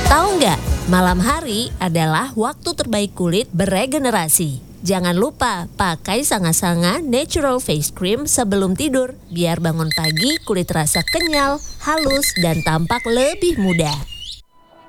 Tahu nggak, malam hari adalah waktu terbaik kulit beregenerasi. Jangan lupa pakai Sanga-Sanga Natural Face Cream sebelum tidur, biar bangun pagi kulit terasa kenyal, halus, dan tampak lebih muda.